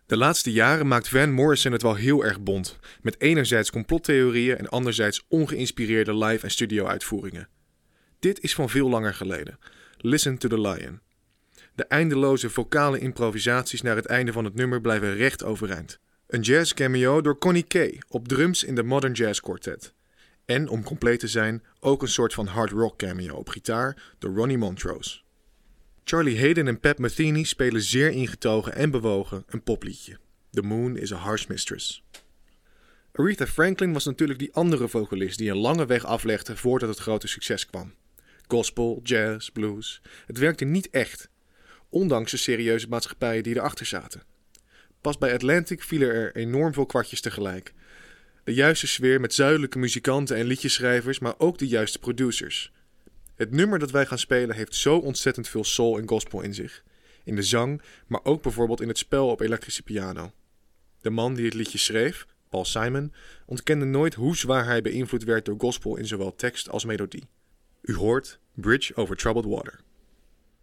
De laatste jaren maakt Van Morrison het wel heel erg bont, met enerzijds complottheorieën en anderzijds ongeïnspireerde live- en studio-uitvoeringen. Dit is van veel langer geleden. Listen to the Lion. De eindeloze vocale improvisaties naar het einde van het nummer blijven recht overeind. Een jazz cameo door Connie Kay op drums in de Modern Jazz Quartet. En, om compleet te zijn, ook een soort van hard rock cameo op gitaar door Ronnie Montrose. Charlie Haden en Pat Metheny spelen zeer ingetogen en bewogen een popliedje. The Moon is a Harsh Mistress. Aretha Franklin was natuurlijk die andere vocalist die een lange weg aflegde voordat het grote succes kwam. Gospel, jazz, blues. Het werkte niet echt. Ondanks de serieuze maatschappijen die erachter zaten. Pas bij Atlantic vielen er enorm veel kwartjes tegelijk. De juiste sfeer met zuidelijke muzikanten en liedjeschrijvers, maar ook de juiste producers. Het nummer dat wij gaan spelen heeft zo ontzettend veel soul en gospel in zich. In de zang, maar ook bijvoorbeeld in het spel op elektrische piano. De man die het liedje schreef, Paul Simon, ontkende nooit hoe zwaar hij beïnvloed werd door gospel in zowel tekst als melodie. U hoort Bridge over Troubled Water.